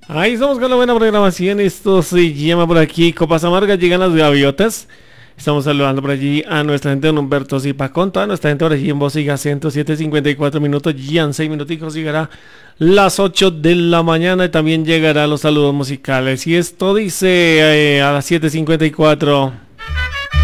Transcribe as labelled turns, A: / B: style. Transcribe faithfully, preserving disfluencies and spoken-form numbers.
A: Ahí estamos con la buena programación. Esto se llama por aquí Copas Amargas. Llegan las gaviotas. Estamos saludando por allí a nuestra gente don Humberto Zipacón, toda nuestra gente por allí en Bosiga ciento siete cincuenta y cuatro minutos. Ya en seis minuticos llegará las ocho de la mañana y también llegará los saludos musicales. Y esto dice eh, a las siete cincuenta y cuatro.